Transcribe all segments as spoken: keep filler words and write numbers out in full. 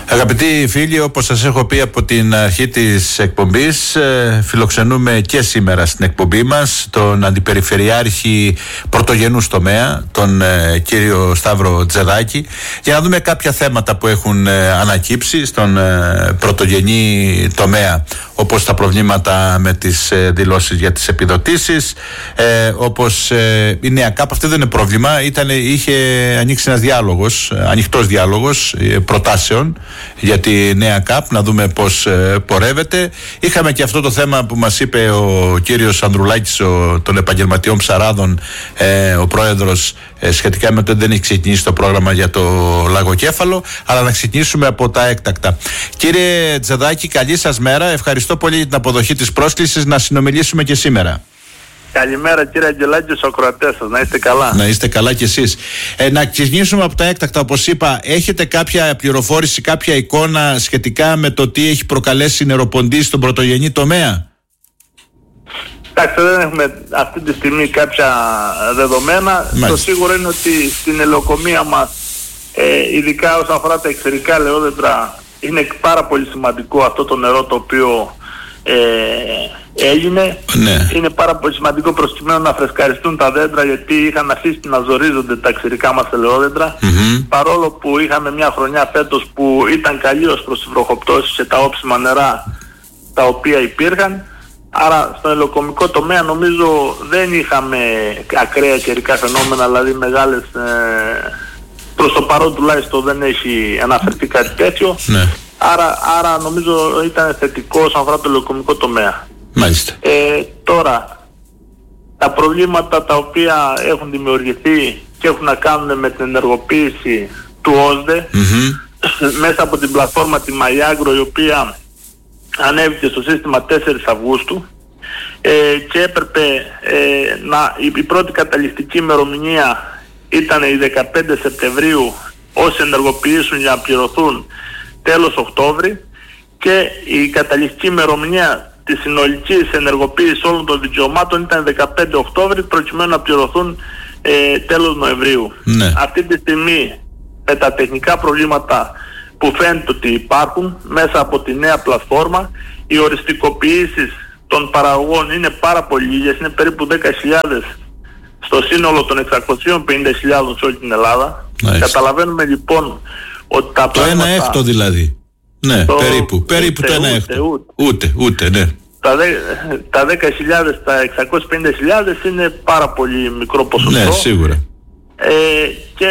Αγαπητοί φίλοι, όπως σας έχω πει από την αρχή της εκπομπής, φιλοξενούμε και σήμερα στην εκπομπή μας τον Αντιπεριφερειάρχη Πρωτογενούς τομέα, τον κύριο Σταύρο Τζεδάκη, για να δούμε κάποια θέματα που έχουν ανακύψει στον πρωτογενή τομέα, όπως τα προβλήματα με τις δηλώσεις για τις επιδοτήσεις, ε, όπως ε, η νέα ΚΑΠ. Αυτό δεν είναι πρόβλημα, Ήτανε, είχε ανοίξει ένας διάλογος, ανοιχτός διάλογος ε, προτάσεων για τη νέα ΚΑΠ, να δούμε πώς ε, πορεύεται. Είχαμε και αυτό το θέμα που μας είπε ο κύριος Ανδρουλάκης ο, των επαγγελματιών ψαράδων, ε, ο πρόεδρος, ε, σχετικά με το ότι δεν έχει ξεκινήσει το πρόγραμμα για το λαγοκέφαλο, αλλά να ξεκινήσουμε από τα έκτακτα. Κύριε Τζεδάκη, καλή σας μέρα. Ευχαριστώ πολύ για την αποδοχή της πρόσκλησης να συνομιλήσουμε και σήμερα. Καλημέρα κύριε Αγγελάκη, στους ακροατές σας. Να είστε καλά. Να είστε καλά κι εσείς. Ε, να ξεκινήσουμε από τα έκτακτα, όπως είπα. Έχετε κάποια πληροφόρηση, κάποια εικόνα σχετικά με το τι έχει προκαλέσει νεροποντή στον πρωτογενή τομέα? Εντάξει, δεν έχουμε αυτή τη στιγμή κάποια δεδομένα. Μάλιστα. Το σίγουρο είναι ότι στην ελαιοκομεία μας, ε, ειδικά όσον αφορά τα εξωτερικά ελαιόδεντρα, είναι πάρα πολύ σημαντικό αυτό το νερό το οποίο ε, έγινε. Ναι. Είναι πάρα πολύ σημαντικό προκειμένου να φρεσκαριστούν τα δέντρα, γιατί είχαν αφήσει να ζορίζονται τα εξωτερικά μας ελαιόδεντρα. Mm-hmm. Παρόλο που είχαμε μια χρονιά φέτος που ήταν καλή ως προς τις βροχοπτώσεις και τα όψιμα νερά τα οποία υπήρχαν. Άρα στο ελαιοκομικό τομέα νομίζω δεν είχαμε ακραία καιρικά φαινόμενα, δηλαδή μεγάλες, ε, προς το παρόν τουλάχιστον δεν έχει αναφερθεί κάτι τέτοιο. Ναι. Άρα, άρα νομίζω ήταν θετικό όσον αφορά το ελαιοκομικό τομέα. Μάλιστα. Ε, τώρα, τα προβλήματα τα οποία έχουν δημιουργηθεί και έχουν να κάνουν με την ενεργοποίηση του ΟΣΔΕ, mm-hmm. μέσα από την πλατφόρμα τη Μαϊάγκρο, η οποία ανέβηκε στο σύστημα τέσσερις Αυγούστου, ε, και έπρεπε ε, να, η, η πρώτη καταληκτική ημερομηνία ήταν η δεκαπέντε Σεπτεμβρίου, όσοι ενεργοποιήσουν για να πληρωθούν τέλος Οκτώβρη, και η καταληκτική ημερομηνία της συνολικής ενεργοποίησης όλων των δικαιωμάτων ήταν δεκαπέντε Οκτώβρη, προκειμένου να πληρωθούν ε, τέλος Νοεμβρίου. Ναι. Αυτή τη στιγμή, με τα τεχνικά προβλήματα που φαίνεται ότι υπάρχουν μέσα από τη νέα πλατφόρμα, οι οριστικοποιήσεις των παραγωγών είναι πάρα πολύ λίγες, είναι περίπου δέκα χιλιάδες στο σύνολο των εξακόσιες πενήντα χιλιάδες σε όλη την Ελλάδα. Nice. Καταλαβαίνουμε λοιπόν ότι τα το πράγματα... ένα έκτο δηλαδή. Ναι, το... περίπου, περίπου ούτε, το ένα έκτο. Ούτε, ούτε, ούτε, ναι. Τα, δε, τα δέκα χιλιάδες, τα εξακόσιες πενήντα χιλιάδες είναι πάρα πολύ μικρό ποσοστό. Ναι, σίγουρα. Ε, και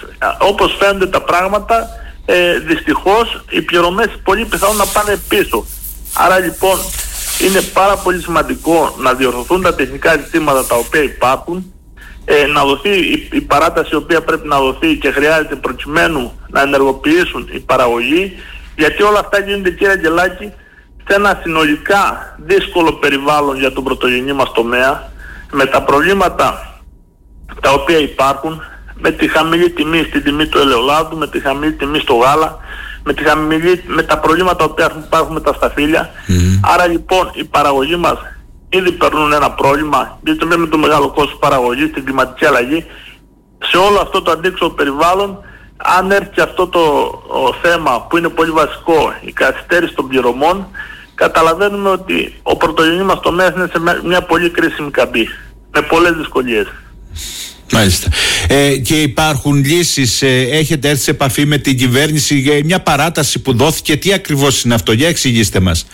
όπως φαίνονται τα πράγματα, ε, δυστυχώς οι πληρωμές πολύ πιθανόν να πάνε πίσω. Άρα λοιπόν είναι πάρα πολύ σημαντικό να διορθωθούν τα τεχνικά ζητήματα τα οποία υπάρχουν, ε, να δοθεί η, η παράταση η οποία πρέπει να δοθεί και χρειάζεται προκειμένου να ενεργοποιήσουν οι παραγωγοί, γιατί όλα αυτά γίνονται, κύριε Αγγελάκη, σε ένα συνολικά δύσκολο περιβάλλον για τον πρωτογενή μας τομέα, με τα προβλήματα τα οποία υπάρχουν, με τη χαμηλή τιμή στην τιμή του ελαιολάδου, με τη χαμηλή τιμή στο γάλα, με, τη χαμηλή, με τα προβλήματα που υπάρχουν με τα σταφύλια. Mm. Άρα λοιπόν οι παραγωγοί μας ήδη περνούν ένα πρόβλημα, γιατί με το μεγάλο κόστος παραγωγής, την κλιματική αλλαγή, σε όλο αυτό το αντίξωο περιβάλλον, αν έρθει και αυτό το ο, θέμα που είναι πολύ βασικό, η καθυστέρηση των πληρωμών, καταλαβαίνουμε ότι ο πρωτογενής μας τομέας είναι σε μια, μια πολύ κρίσιμη καμπή, με πολλές δυσκολίες. Μάλιστα. Ε, και υπάρχουν λύσεις, ε, έχετε έρθει σε επαφή με την κυβέρνηση για μια παράταση που δόθηκε? Τι ακριβώς είναι αυτό, για εξηγήστε μας.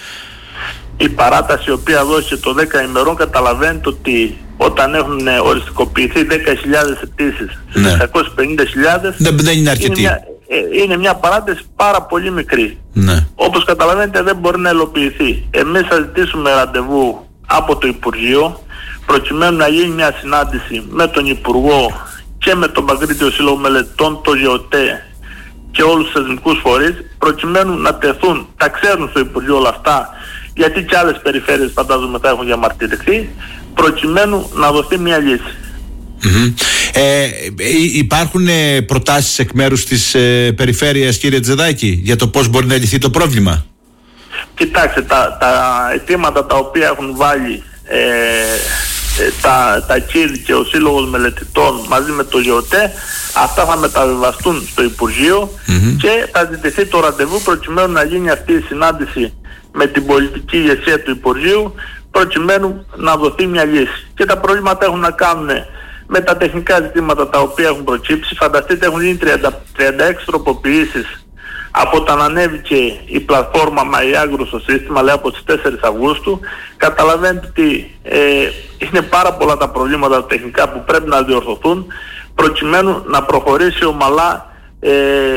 Η παράταση η οποία δόθηκε το δέκα ημερών, καταλαβαίνετε ότι όταν έχουν οριστικοποιηθεί δέκα χιλιάδες αιτήσεις στις ναι. εξακόσιες πενήντα χιλιάδες, δεν, δεν είναι αρκετή. Είναι μια, ε, είναι μια παράταση πάρα πολύ μικρή. Ναι. Όπως καταλαβαίνετε δεν μπορεί να υλοποιηθεί. Εμείς θα ζητήσουμε ραντεβού από το Υπουργείο, προκειμένου να γίνει μια συνάντηση με τον Υπουργό και με τον Παγκρίτιο Σύλλογο Μελετών, το ΓΕΟΤΕ και όλους τους θεσμικούς φορείς, προκειμένου να τεθούν, τα ξέρουν στο Υπουργείο όλα αυτά, γιατί και άλλες περιφέρειες φαντάζομαι θα έχουν διαμαρτυρηθεί, προκειμένου να δοθεί μια λύση. Mm-hmm. Ε, υπάρχουν ε, προτάσεις εκ μέρους της ε, περιφέρειας, κύριε Τζεδάκη, για το πώς μπορεί να λυθεί το πρόβλημα? Κοιτάξτε, τα, τα αιτήματα τα οποία έχουν βάλει ε, τα, τα ΚΙΔ και ο Σύλλογος Μελετητών μαζί με το ΓΕΟΤΕ, αυτά θα μεταβιβαστούν στο Υπουργείο mm-hmm. και θα ζητηθεί το ραντεβού προκειμένου να γίνει αυτή η συνάντηση με την πολιτική ηγεσία του Υπουργείου, προκειμένου να δοθεί μια λύση. Και τα προβλήματα έχουν να κάνουν με τα τεχνικά ζητήματα τα οποία έχουν προκύψει. Φανταστείτε, έχουν γίνει τριάντα, τριάντα έξι τροποποιήσεις από όταν ανέβηκε η πλατφόρμα MyAgro στο σύστημα, λέει από τις τέσσερις Αυγούστου. Καταλαβαίνετε ότι ε, είναι πάρα πολλά τα προβλήματα τεχνικά που πρέπει να διορθωθούν προκειμένου να προχωρήσει ομαλά ε,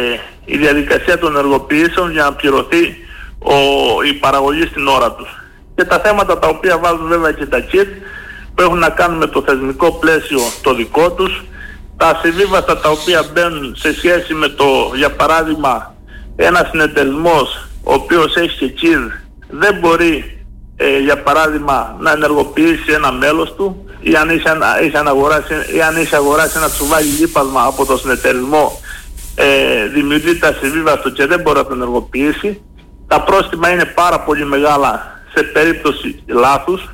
η διαδικασία των ενεργοποιήσεων για να πληρωθεί ο, η παραγωγή στην ώρα τους. Και τα θέματα τα οποία βάζουν βέβαια και τα ΚΙΔ που έχουν να κάνουν με το θεσμικό πλαίσιο το δικό τους, τα ασυμβίβαστα τα οποία μπαίνουν σε σχέση με το, για παράδειγμα, ένας συνεταιρισμός ο οποίος έχει και ΚΙΔ δεν μπορεί ε, για παράδειγμα να ενεργοποιήσει ένα μέλος του ή αν έχει, έχει, αναγοράσει, ή αν έχει αγοράσει ένα τσουβάλι λίπασμα από το συνεταιρισμό, ε, δημιουργείται ασυμβίβαστο και δεν μπορεί να το ενεργοποιήσει. Τα πρόστιμα είναι πάρα πολύ μεγάλα σε περίπτωση λάθους.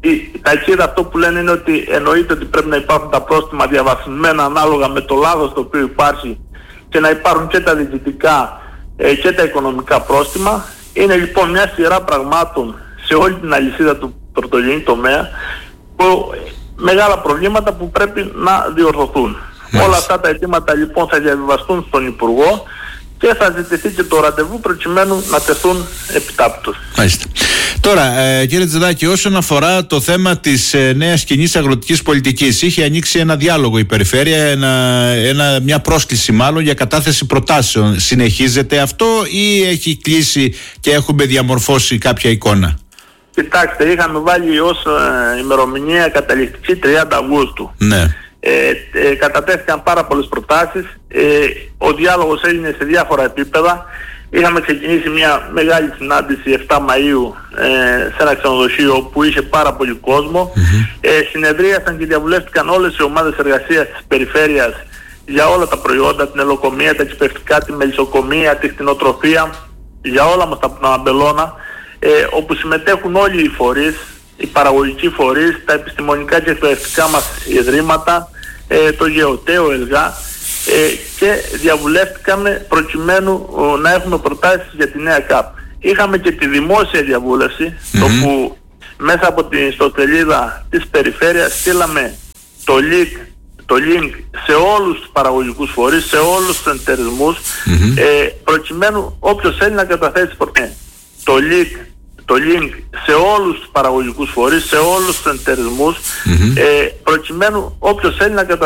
Τα ΚΙΔ αυτό που λένε είναι ότι εννοείται ότι πρέπει να υπάρχουν τα πρόστιμα διαβαθμισμένα ανάλογα με το λάθος το οποίο υπάρχει και να υπάρχουν και τα διοικητικά ε, και τα οικονομικά πρόστιμα. Είναι λοιπόν μια σειρά πραγμάτων σε όλη την αλυσίδα του πρωτογενή τομέα, που, μεγάλα προβλήματα που πρέπει να διορθωθούν. Μάλιστα. Όλα αυτά τα αιτήματα λοιπόν θα διαβιβαστούν στον Υπουργό και θα ζητηθεί και το ραντεβού προκειμένου να τεθούν επιτάπητος. Μάλιστα. Τώρα, ε, κύριε Τζεδάκη, όσον αφορά το θέμα της ε, νέας κοινής αγροτικής πολιτικής, είχε ανοίξει ένα διάλογο η Περιφέρεια, ένα, ένα, μια πρόσκληση μάλλον για κατάθεση προτάσεων. Συνεχίζεται αυτό ή έχει κλείσει και έχουμε διαμορφώσει κάποια εικόνα? Κοιτάξτε, είχαμε βάλει ως ε, ημερομηνία καταληκτική τριάντα Αυγούστου. Ναι. Ε, ε, κατατέθηκαν πάρα πολλές προτάσεις. Ε, ο διάλογος έγινε σε διάφορα επίπεδα. Είχαμε ξεκινήσει μια μεγάλη συνάντηση επτά Μαΐου ε, σε ένα ξενοδοχείο όπου είχε πάρα πολύ κόσμο. Mm-hmm. Ε, συνεδρίασαν και διαβουλεύτηκαν όλες οι ομάδες εργασίας της Περιφέρειας για όλα τα προϊόντα, την ελοκομεία, τα κυπευτικά, τη μελισσοκομεία, τη κτηνοτροφία, για όλα μας τα αμπελώνα, ε, όπου συμμετέχουν όλοι οι φορείς, οι παραγωγικοί φορείς, τα επιστημονικά και εκπαιδευτικά μας ιδρύματα, ε, το ΓΕΟΤΕ, ο ΕΛΓΑ, ε, και διαβουλεύτηκαμε προκειμένου ο, να έχουμε προτάσεις για τη νέα ΚΑΠ. Είχαμε και τη δημόσια διαβούλευση, mm-hmm. το που μέσα από την ιστοσελίδα της Περιφέρειας στείλαμε το link, το link σε όλους τους παραγωγικούς φορείς, σε όλους τους εντερισμούς, mm-hmm. ε, προκειμένου όποιος θέλει να καταθέσει προτάσεις. Το link το link σε όλους τους παραγωγικούς φορείς, σε όλους τους εντερισμούς, mm-hmm. ε, προκειμένου όποιος θέλει να καταθέσει